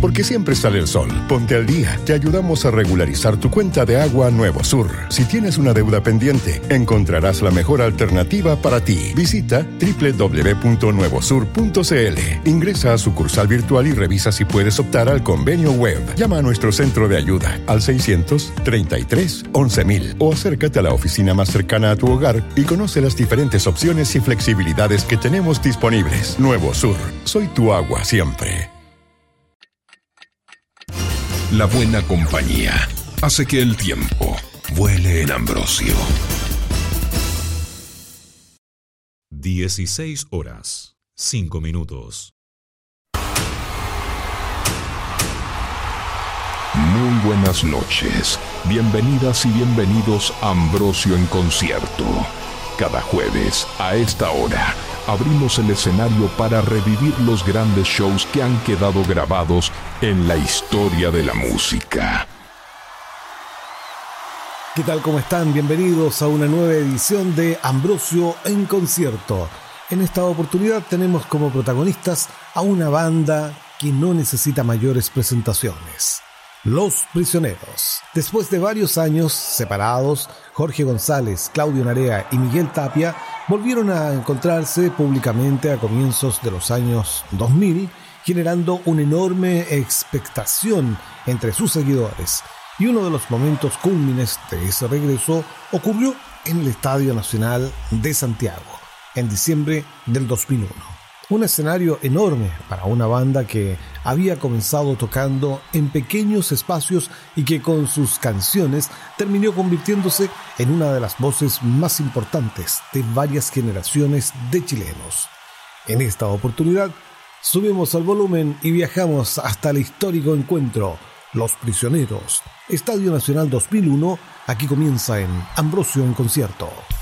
porque siempre sale el sol. Ponte al día, te ayudamos a regularizar tu cuenta de agua Nuevo Sur. Si tienes una deuda pendiente, encontrarás la mejor alternativa para ti. Visita www.nuevosur.cl. Ingresa a sucursal virtual y revisa si puedes optar al convenio web. Llama a nuestro centro de ayuda al 633-11.000 o acércate a la oficina más cercana a tu hogar y conoce las diferentes opciones y flexibilidades que tenemos disponibles. Nuevo Sur, soy tu agua siempre. La buena compañía hace que el tiempo vuele en Ambrosio. 16:05. Muy buenas noches, bienvenidas y bienvenidos a Ambrosio en Concierto. Cada jueves, a esta hora, abrimos el escenario para revivir los grandes shows que han quedado grabados en la historia de la música. ¿Qué tal? ¿Cómo están? Bienvenidos a una nueva edición de Ambrosio en Concierto. En esta oportunidad tenemos como protagonistas a una banda que no necesita mayores presentaciones. Los Prisioneros. Después de varios años separados, Jorge González, Claudio Narea y Miguel Tapia volvieron a encontrarse públicamente a comienzos de los años 2000, generando una enorme expectación entre sus seguidores. Y uno de los momentos cúlmines de ese regreso ocurrió en el Estadio Nacional de Santiago, en diciembre del 2001. Un escenario enorme para una banda que había comenzado tocando en pequeños espacios y que con sus canciones terminó convirtiéndose en una de las voces más importantes de varias generaciones de chilenos. En esta oportunidad, subimos al volumen y viajamos hasta el histórico encuentro Los Prisioneros, Estadio Nacional 2001. Aquí comienza en Ambrosio en Concierto.